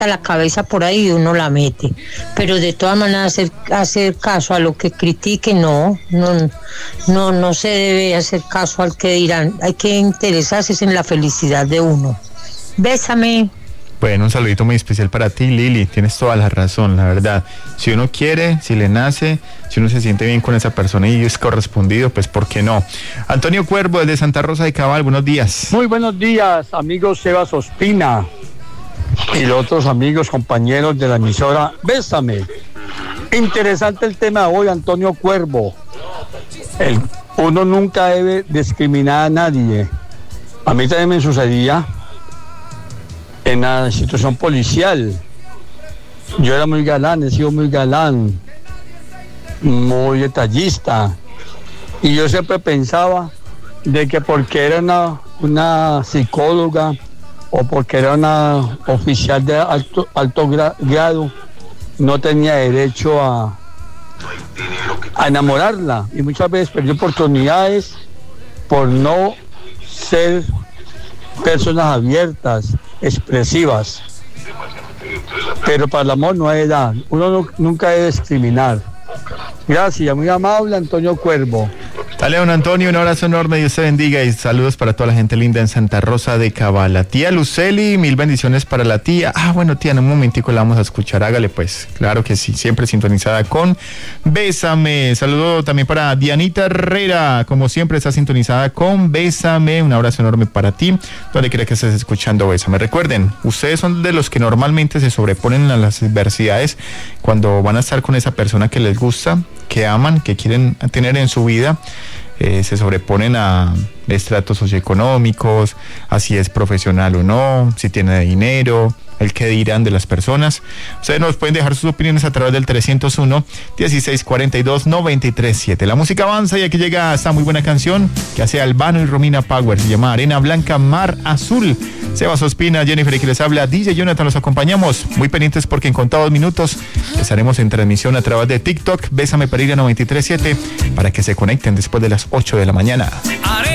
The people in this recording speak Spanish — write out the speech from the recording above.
la cabeza por ahí y uno la mete. Pero de todas maneras hacer caso a lo que critique, no se debe hacer caso al que dirán. Hay que interesarse en la felicidad de uno. Bésame. Bueno, un saludito muy especial para ti, Lili. Tienes toda la razón, la verdad. Si uno quiere, si le nace, si uno se siente bien con esa persona y es correspondido, pues ¿por qué no? Antonio Cuervo, desde Santa Rosa de Cabal, buenos días. Muy buenos días, amigos Sebas Ospina y los otros amigos, compañeros de la emisora. Bésame. Interesante el tema de hoy, Antonio Cuervo. Uno nunca debe discriminar a nadie. A mí también me sucedía en la institución policial. Yo era muy galán, he sido muy galán, muy detallista, y yo siempre pensaba de que porque era una psicóloga o porque era una oficial de alto grado, no tenía derecho a enamorarla, y muchas veces perdí oportunidades por no ser personas abiertas, expresivas. Pero para el amor no hay edad, uno nunca debe discriminar. Gracias, muy amable, Antonio Cuervo. Dale, don Antonio, un abrazo enorme, Dios te bendiga y saludos para toda la gente linda en Santa Rosa de Cabal. La tía Luceli, mil bendiciones para la tía. Bueno, tía, en un momentico la vamos a escuchar, hágale pues, claro que sí, siempre sintonizada con Bésame. Saludo también para Dianita Herrera, como siempre está sintonizada con Bésame. Un abrazo enorme para ti, donde quiera que estés escuchando Bésame. Recuerden, ustedes son de los que normalmente se sobreponen a las adversidades cuando van a estar con esa persona que les gusta, que aman, que quieren tener en su vida. Se sobreponen a estratos socioeconómicos, así es profesional o no, si tiene dinero, el que dirán de las personas. Ustedes nos pueden dejar sus opiniones a través del 301-1642-937. La música avanza y aquí llega esta muy buena canción que hace Albano y Romina Power, se llama Arena Blanca, Mar Azul. Sebas Ospina, Jennifer y que les habla, DJ Jonathan, los acompañamos. Muy pendientes porque en contados minutos estaremos en transmisión a través de TikTok, Bésame Pereira 937, para que se conecten después de las 8 de la mañana.